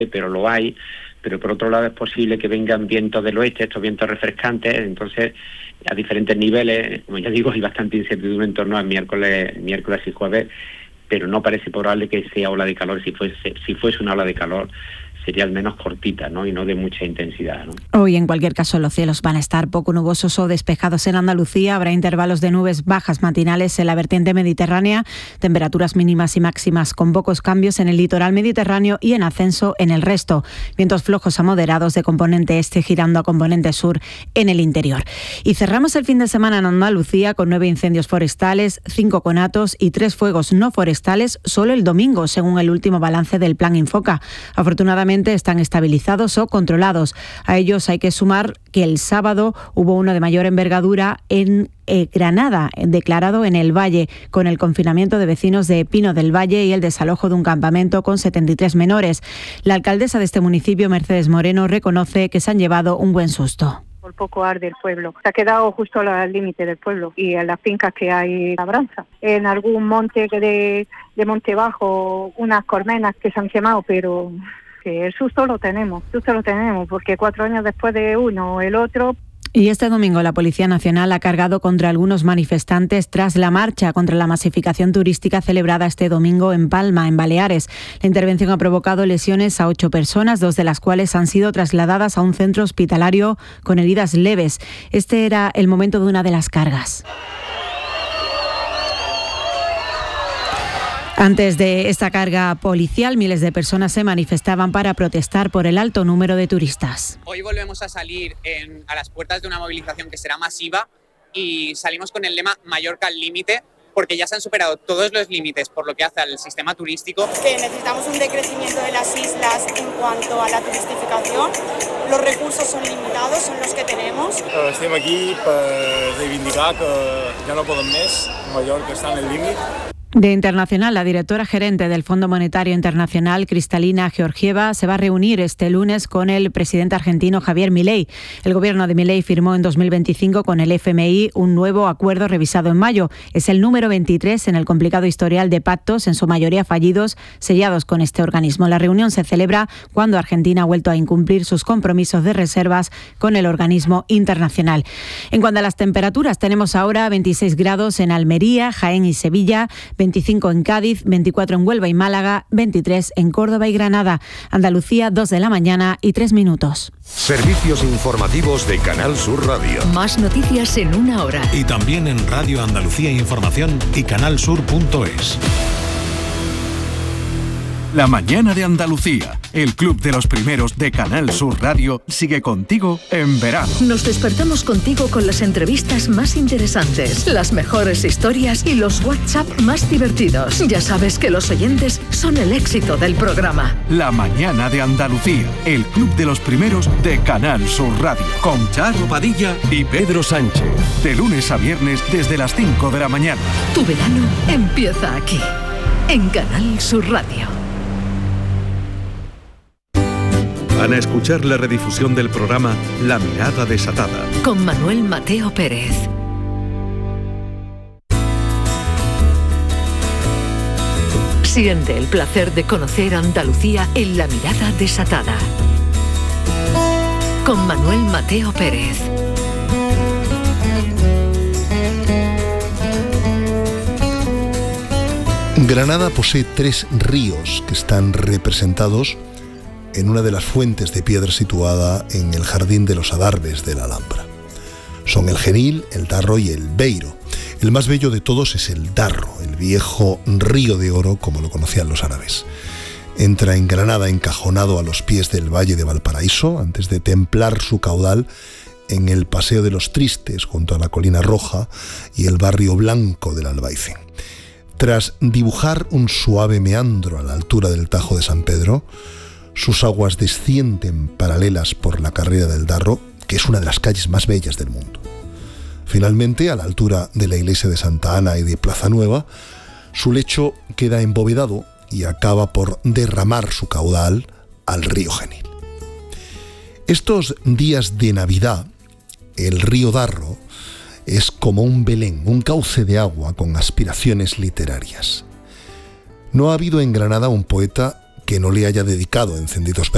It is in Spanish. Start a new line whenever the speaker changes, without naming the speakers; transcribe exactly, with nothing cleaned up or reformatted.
pero lo hay. Pero por otro lado es posible que vengan vientos del oeste, estos vientos refrescantes, entonces a diferentes niveles, como ya digo, hay bastante incertidumbre en torno al miércoles, miércoles y jueves, pero no parece probable que sea ola de calor. Si fuese, si fuese una ola de calor, sería al menos cortita, ¿no? Y no de mucha intensidad, ¿no?
Hoy, en cualquier caso, los cielos van a estar poco nubosos o despejados en Andalucía. Habrá intervalos de nubes bajas matinales en la vertiente mediterránea, temperaturas mínimas y máximas con pocos cambios en el litoral mediterráneo y en ascenso en el resto. Vientos flojos a moderados de componente este girando a componente sur en el interior. Y cerramos el fin de semana en Andalucía con nueve incendios forestales, cinco conatos y tres fuegos no forestales solo el domingo, según el último balance del Plan Infoca. Afortunadamente, están estabilizados o controlados. A ellos hay que sumar que el sábado hubo uno de mayor envergadura en eh, Granada, declarado en el Valle, con el confinamiento de vecinos de Pino del Valle y el desalojo de un campamento con setenta y tres menores. La alcaldesa de este municipio, Mercedes Moreno, reconoce que se han llevado un buen susto.
Por poco arde el pueblo. Se ha quedado justo al límite del pueblo y en las fincas que hay labranza. En algún monte de, de Monte Bajo, unas colmenas que se han quemado, pero que el susto lo tenemos, el susto lo tenemos, porque cuatro años después de uno o el otro.
Y este domingo la Policía Nacional ha cargado contra algunos manifestantes tras la marcha contra la masificación turística celebrada este domingo en Palma, en Baleares. La intervención ha provocado lesiones a ocho personas, dos de las cuales han sido trasladadas a un centro hospitalario con heridas leves. Este era el momento de una de las cargas. Antes de esta carga policial, miles de personas se manifestaban para protestar por el alto número de turistas.
Hoy volvemos a salir en, a las puertas de una movilización que será masiva y salimos con el lema Mallorca al límite, porque ya se han superado todos los límites por lo que hace al sistema turístico.
Que necesitamos un decrecimiento de las islas en cuanto a la turistificación. Los recursos son limitados, son los que tenemos.
Estem aquí per reivindicar que ja no podem més, Mallorca està en el límit.
De Internacional, la directora gerente del Fondo Monetario Internacional, Cristalina Georgieva, se va a reunir este lunes con el presidente argentino Javier Milei. El gobierno de Milei firmó en dos mil veinticinco con el F M I un nuevo acuerdo revisado en mayo. Es el número veintitrés en el complicado historial de pactos, en su mayoría fallidos, sellados con este organismo. La reunión se celebra cuando Argentina ha vuelto a incumplir sus compromisos de reservas con el organismo internacional. En cuanto a las temperaturas, tenemos ahora veintiséis grados en Almería, Jaén y Sevilla, veinticinco en Cádiz, veinticuatro en Huelva y Málaga, veintitrés en Córdoba y Granada. Andalucía, dos de la mañana y tres minutos.
Servicios informativos de Canal Sur Radio.
Más noticias en una hora.
Y también en Radio Andalucía Información y canalsur punto es.
La mañana de Andalucía, el club de los primeros de Canal Sur Radio, sigue contigo en verano.
Nos despertamos contigo con las entrevistas más interesantes, las mejores historias y los WhatsApp más divertidos. Ya sabes que los oyentes son el éxito del programa.
La mañana de Andalucía, el club de los primeros de Canal Sur Radio, con Charo Padilla y Pedro Sánchez. De lunes a viernes desde las cinco de la mañana.
Tu verano empieza aquí, en Canal Sur Radio.
Van a escuchar la redifusión del programa La Mirada Desatada,
con Manuel Mateo Pérez. Siente el placer de conocer Andalucía en La Mirada Desatada, con Manuel Mateo Pérez.
Granada posee tres ríos que están representados en una de las fuentes de piedra situada en el Jardín de los Adarves de la Alhambra. Son el Genil, el Darro y el Beiro. El más bello de todos es el Darro, el viejo río de oro como lo conocían los árabes. Entra en Granada encajonado a los pies del Valle de Valparaíso antes de templar su caudal en el Paseo de los Tristes junto a la Colina Roja y el barrio blanco del Albaicín. Tras dibujar un suave meandro a la altura del Tajo de San Pedro, sus aguas descienden paralelas por la carrera del Darro, que es una de las calles más bellas del mundo. Finalmente, a la altura de la iglesia de Santa Ana y de Plaza Nueva, su lecho queda embovedado y acaba por derramar su caudal al río Genil. Estos días de Navidad, el río Darro es como un Belén, un cauce de agua con aspiraciones literarias. No ha habido en Granada un poeta que no le haya dedicado encendidos versos.